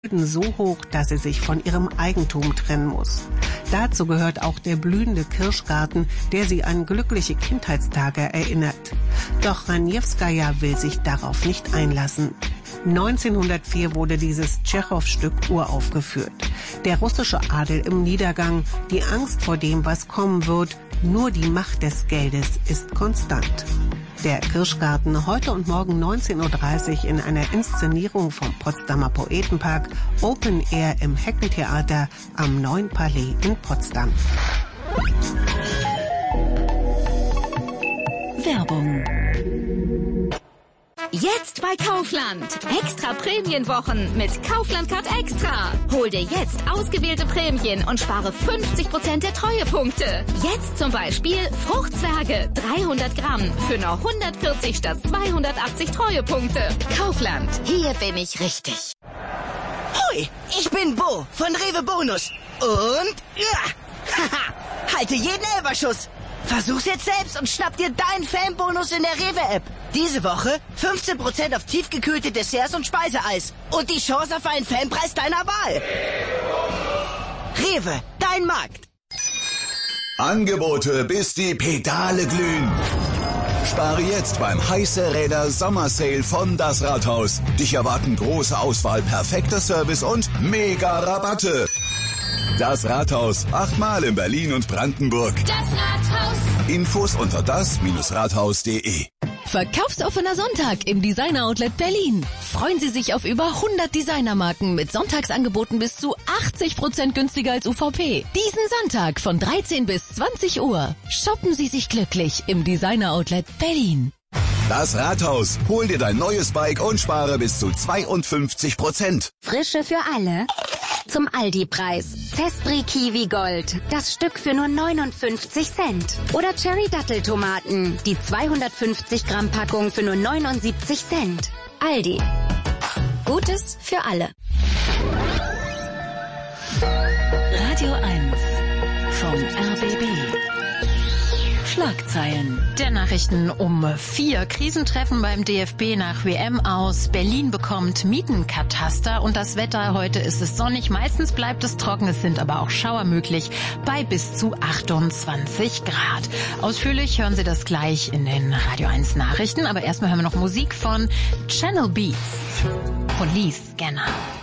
so hoch, dass sie sich von ihrem Eigentum trennen muss. Dazu gehört auch der blühende Kirschgarten, der sie an glückliche Kindheitstage erinnert. Doch Raniewskaja will sich darauf nicht einlassen. 1904 wurde dieses Tschechow-Stück uraufgeführt. Der russische Adel im Niedergang, die Angst vor dem, was kommen wird, nur die Macht des Geldes ist konstant. Der Kirschgarten heute und morgen 19.30 Uhr in einer Inszenierung vom Potsdamer Poetenpark, Open Air im Heckentheater am Neuen Palais in Potsdam. Werbung. Jetzt bei Kaufland. Extra Prämienwochen mit Kaufland Card Extra. Hol dir jetzt ausgewählte Prämien und spare 50% der Treuepunkte. Jetzt zum Beispiel Fruchtzwerge 300 Gramm für nur 140 statt 280 Treuepunkte. Kaufland. Hier bin ich richtig. Hoi, ich bin Bo von Rewe Bonus. Und haha, halte jeden Elberschuss. Versuch's jetzt selbst und schnapp dir deinen Fanbonus in der Rewe-App. Diese Woche 15% auf tiefgekühlte Desserts und Speiseeis. Und die Chance auf einen Fanpreis deiner Wahl. Rewe, dein Markt. Angebote, bis die Pedale glühen. Spare jetzt beim Heiße Räder Sommersale von Das Rathaus. Dich erwarten große Auswahl, perfekter Service und mega Rabatte. Das Rathaus, 8-mal in Berlin und Brandenburg. Das Rathaus. Infos unter das-rathaus.de. Verkaufsoffener Sonntag im Designer Outlet Berlin. Freuen Sie sich auf über 100 Designermarken mit Sonntagsangeboten bis zu 80% günstiger als UVP. Diesen Sonntag von 13 bis 20 Uhr. Shoppen Sie sich glücklich im Designer Outlet Berlin. Das Rathaus, hol dir dein neues Bike und spare bis zu 52%. Frische für alle. Zum Aldi-Preis. Zespri Kiwi Gold. Das Stück für nur 59 Cent. Oder Cherry Datteltomaten. Die 250 Gramm Packung für nur 79 Cent. Aldi. Gutes für alle. Radio 1 vom RBB. Schlagzeilen. Der Nachrichten um 4. Krisentreffen beim DFB nach WM aus. Berlin bekommt Mietenkataster und das Wetter. Heute ist es sonnig. Meistens bleibt es trocken. Es sind aber auch Schauer möglich bei bis zu 28 Grad. Ausführlich hören Sie das gleich in den Radio 1 Nachrichten. Aber erstmal hören wir noch Musik von Channel Beats. Police Scanner.